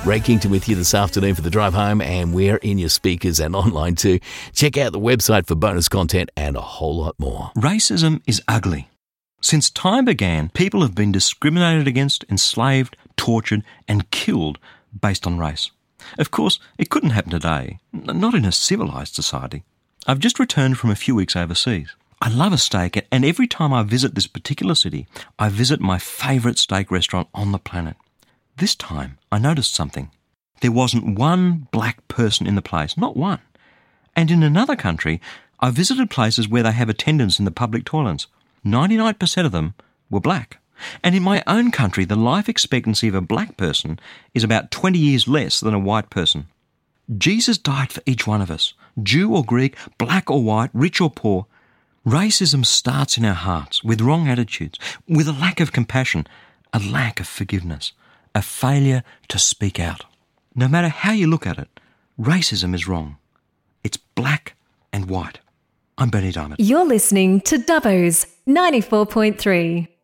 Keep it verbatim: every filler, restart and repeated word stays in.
Ray Kington with you this afternoon for the drive home, and we're in your speakers and online too. Check out the website for bonus content and a whole lot more. Racism is ugly. Since time began, people have been discriminated against, enslaved, tortured and killed based on race. Of course, it couldn't happen today, not in a civilised society. I've just returned from a few weeks overseas. I love a steak, and every time I visit this particular city, I visit my favourite steak restaurant on the planet. This time, I noticed something. There wasn't one black person in the place, not one. And in another country, I visited places where they have attendants in the public toilets. ninety-nine percent of them were black. And in my own country, the life expectancy of a black person is about twenty years less than a white person. Jesus died for each one of us, Jew or Greek, black or white, rich or poor. Racism starts in our hearts with wrong attitudes, with a lack of compassion, a lack of forgiveness, a failure to speak out. No matter how you look at it, racism is wrong. It's black and white. I'm Benny Diamond. You're listening to Dubbo's ninety-four point three.